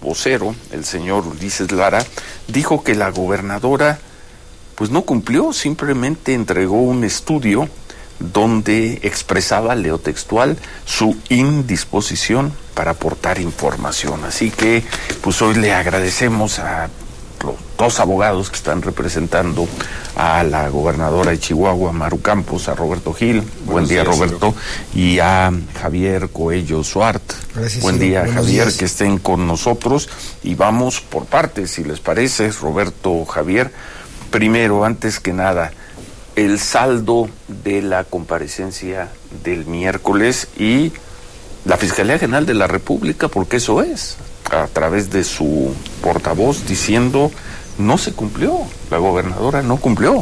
vocero, el señor Ulises Lara, dijo que la gobernadora pues no cumplió, simplemente entregó un estudio donde expresaba, leo textual, su indisposición para aportar información. Así que pues hoy le agradecemos a los dos abogados que están representando a la gobernadora de Chihuahua, Maru Campos, a Roberto Gil, buen día Roberto, y a Javier Coello Suart. Gracias, buen Ciro. día Buenos Javier, días. que estén con nosotros y vamos por partes, si les parece, Roberto, Javier. Primero, antes que nada, el saldo de la comparecencia del miércoles y la Fiscalía General de la República, porque eso es, a través de su portavoz diciendo no se cumplió, la gobernadora no cumplió.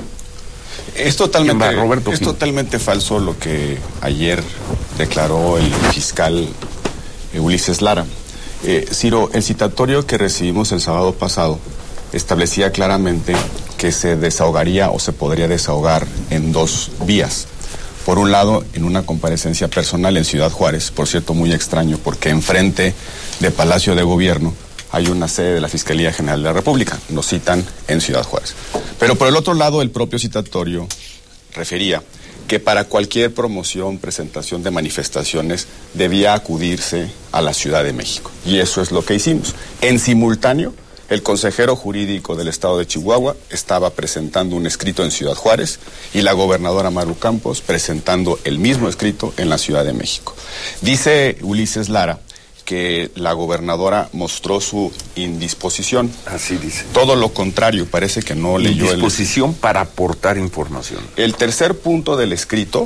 Es totalmente falso lo que ayer declaró el fiscal Ulises Lara. Ciro, el citatorio que recibimos el sábado pasado establecía claramente que se desahogaría o se podría desahogar en dos vías. Por un lado, en una comparecencia personal en Ciudad Juárez, por cierto, muy extraño, porque enfrente de Palacio de Gobierno hay una sede de la Fiscalía General de la República. Nos citan en Ciudad Juárez. Pero por el otro lado, el propio citatorio refería que para cualquier promoción, presentación de manifestaciones, debía acudirse a la Ciudad de México. Y eso es lo que hicimos. En simultáneo, el consejero jurídico del estado de Chihuahua estaba presentando un escrito en Ciudad Juárez y la gobernadora Maru Campos presentando el mismo escrito en la Ciudad de México. Dice Ulises Lara que la gobernadora mostró su indisposición. Así dice. Todo lo contrario, parece que no leyó indisposición para aportar información. El tercer punto del escrito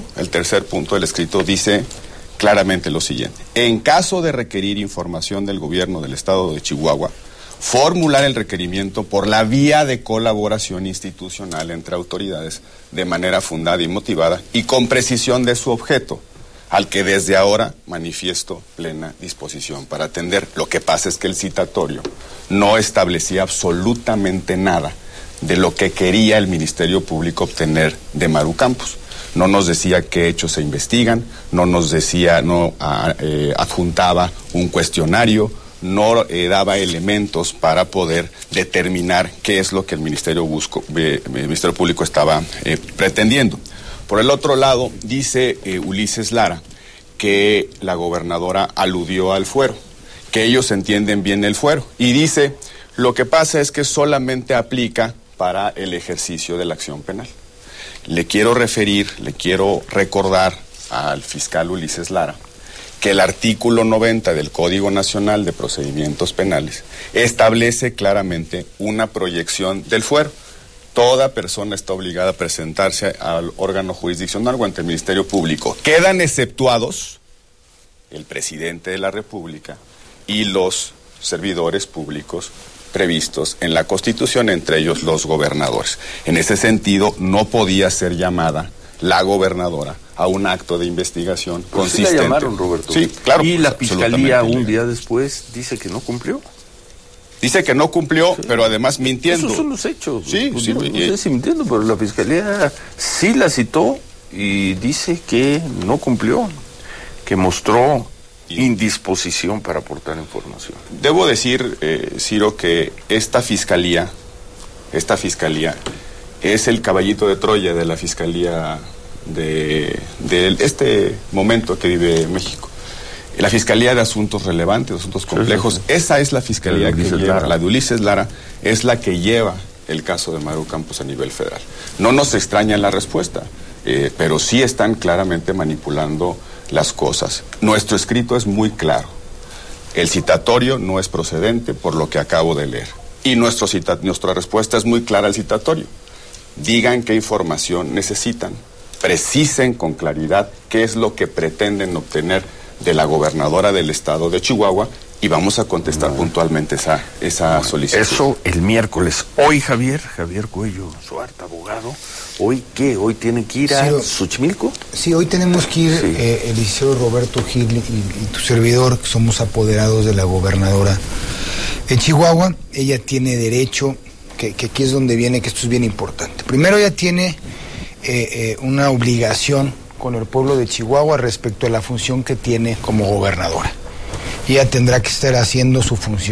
dice claramente lo siguiente: en caso de requerir información del gobierno del estado de Chihuahua, formular el requerimiento por la vía de colaboración institucional entre autoridades de manera fundada y motivada y con precisión de su objeto, al que desde ahora manifiesto plena disposición para atender. Lo que pasa es que el citatorio no establecía absolutamente nada de lo que quería el Ministerio Público obtener de Maru Campos. No nos decía qué hechos se investigan, no adjuntaba un cuestionario, no daba elementos para poder determinar qué es lo que el Ministerio Público estaba pretendiendo. Por el otro lado, dice Ulises Lara que la gobernadora aludió al fuero, que ellos entienden bien el fuero, y dice, lo que pasa es que solamente aplica para el ejercicio de la acción penal. Le quiero recordar al fiscal Ulises Lara que el artículo 90 del Código Nacional de Procedimientos Penales establece claramente una proyección del fuero. Toda persona está obligada a presentarse al órgano jurisdiccional o ante el Ministerio Público. Quedan exceptuados el presidente de la República y los servidores públicos previstos en la Constitución, entre ellos los gobernadores. En ese sentido, no podía ser llamada la gobernadora a un acto de investigación consistente. Sí la llamaron, Roberto. Sí, claro. Y la Fiscalía un día después dice que no cumplió. Dice que no cumplió, sí, pero además mintiendo. Esos son los hechos. Sí, pues sí. No sé si mintiendo, pero la Fiscalía sí la citó y dice que no cumplió, que mostró indisposición para aportar información. Debo decir, Ciro, que esta fiscalía es el caballito de Troya de la Fiscalía de este momento que vive México. La Fiscalía de Asuntos Relevantes, Asuntos Complejos, esa es la Fiscalía que lleva, la de Ulises Lara, es la que lleva el caso de Maru Campos a nivel federal. No nos extraña la respuesta, pero sí están claramente manipulando las cosas. Nuestro escrito es muy claro. El citatorio no es procedente por lo que acabo de leer. Y nuestra respuesta es muy clara al citatorio. Digan qué información necesitan, precisen con claridad qué es lo que pretenden obtener de la gobernadora del estado de Chihuahua y vamos a contestar puntualmente esa solicitud. Eso el miércoles. Hoy Javier Coello Suart, abogado, ¿hoy qué? ¿Hoy tienen que ir a Xochimilco? Sí, hoy tenemos que ir, el licenciado Roberto Gil y tu servidor, que somos apoderados de la gobernadora en Chihuahua. Ella tiene derecho, que aquí es donde viene, que esto es bien importante. Primero, ella tiene una obligación con el pueblo de Chihuahua respecto a la función que tiene como gobernadora. Ella tendrá que estar haciendo su función